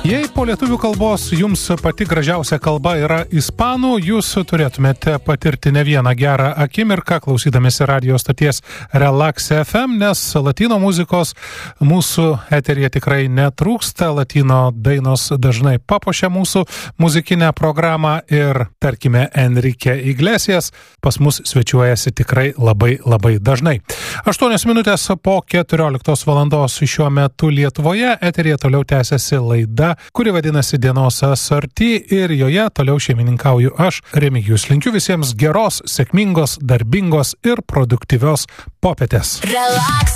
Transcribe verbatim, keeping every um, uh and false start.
Jei po lietuvių kalbos jums pati gražiausia kalba yra ispanų, jūs turėtumėte patirti ne vieną gerą akimirką, klausydamėsi radio stoties Relax F M, nes latino muzikos mūsų eteryje tikrai netrūksta, latino dainos dažnai papuošia mūsų muzikinę programą ir, tarkime, Enrique Iglesias pas mus svečiuojasi tikrai labai labai dažnai. Aštuonios minutės po keturioliktos valandos šiuo metu Lietuvoje eteryje toliau tęsiasi laida, kuri vadinasi Dienos sorti ir joje toliau šeimininkauju aš, Remigijus. Linkiu visiems geros, sėkmingos, darbingos ir produktyvios popietės. Relax.